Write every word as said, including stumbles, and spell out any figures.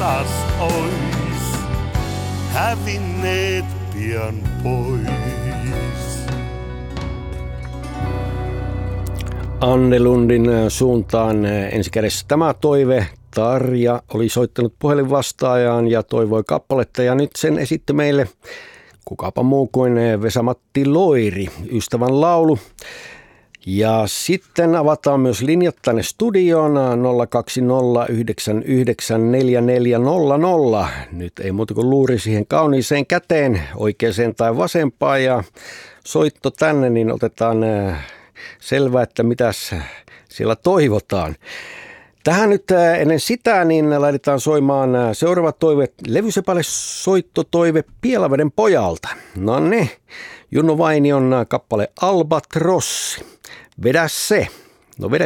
taas ois hävinneet pian pois. Anne Lundin suuntaan ensi kädessä tämä toive. Tarja oli soittanut puhelinvastaajaan ja toivoi kappaletta ja nyt sen esitti meille kukapa muu kuin Vesa-Matti Loiri, Ystävän laulu. Ja sitten avataan myös linjat tänne studioon nolla kaksi nolla yhdeksän yhdeksän neljä neljä nolla nolla. Nyt ei muuta kuin luuri siihen kauniiseen käteen, oikeaan tai vasempaan ja soitto tänne, niin otetaan selvää, että mitäs siellä toivotaan. Tähän nyt ennen sitä niin laitetaan soimaan seuraava toive, levysepälle soittotoive Pielaveden pojalta. No ne, Juno Vainion kappale Albatrossi. Vedä se. No vedä